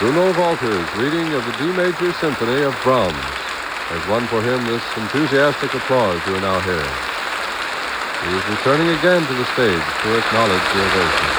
Bruno Walters, reading of the D Major Symphony of Brahms, has won for him this enthusiastic applause you are now hearing. He is returning again to the stage to acknowledge the ovation.